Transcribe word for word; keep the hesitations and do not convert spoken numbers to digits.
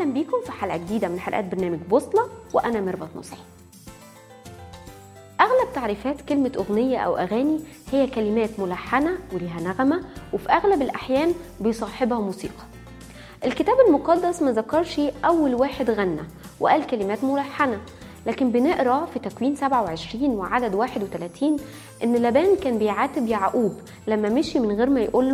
أهلا بيكم في حلقة جديدة من حلقات برنامج بوصلة، وأنا ميرفت نصحي. أغلب تعريفات كلمة أغنية أو أغاني هي كلمات ملحنة وليها نغمة، وفي أغلب الأحيان بيصاحبها موسيقى. الكتاب المقدس ما ذكرش أول واحد غنى وقال كلمات ملحنة، لكن بنقرأ في تكوين سبعة وعشرين وعدد واحد وثلاثين إن لابان كان بيعاتب يعقوب لما مشي من غير ما يقول